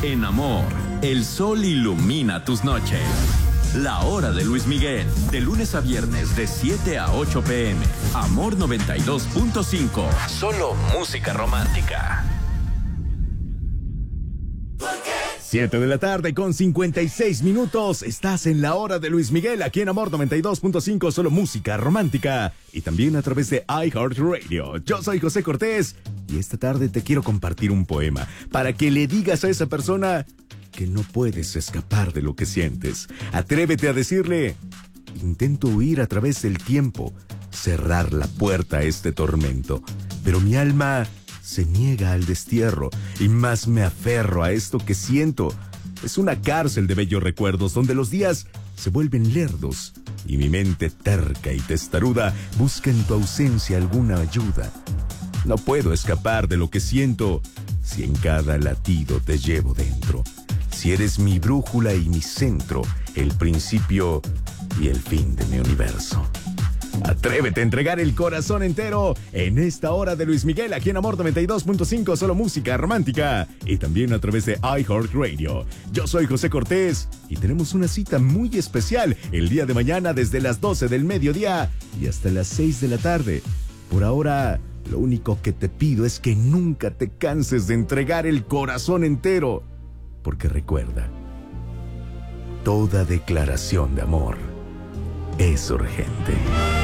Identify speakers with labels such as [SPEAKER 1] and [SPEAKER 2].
[SPEAKER 1] En Amor, el sol ilumina tus noches. La hora de Luis Miguel, de lunes a viernes de 7 a 8 p.m. Amor 92.5. Solo música romántica.
[SPEAKER 2] 7 de la tarde con 56 minutos. Estás en la hora de Luis Miguel, aquí en Amor 92.5, solo música romántica. Y también a través de iHeartRadio. Yo soy José Cortés y esta tarde te quiero compartir un poema para que le digas a esa persona que no puedes escapar de lo que sientes. Atrévete a decirle: intento huir a través del tiempo, cerrar la puerta a este tormento, pero mi alma se niega al destierro y más me aferro a esto que siento. Es una cárcel de bellos recuerdos donde los días se vuelven lerdos y mi mente terca y testaruda busca en tu ausencia alguna ayuda. No puedo escapar de lo que siento si en cada latido te llevo dentro. Si eres mi brújula y mi centro, el principio y el fin de mi universo. Atrévete a entregar el corazón entero en esta hora de Luis Miguel, aquí en Amor 92.5, solo música romántica. Y también a través de iHeartRadio. Yo soy José Cortés y tenemos una cita muy especial el día de mañana desde las 12 del mediodía y hasta las 6 de la tarde. Por ahora, lo único que te pido es que nunca te canses de entregar el corazón entero. Porque recuerda, toda declaración de amor es urgente.